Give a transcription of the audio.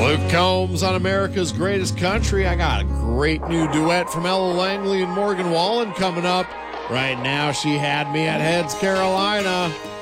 Luke Combs on America's Greatest Country. I got a great new duet from Ella Langley and Morgan Wallen coming up. Right now, She Had Me at Heads, Carolina.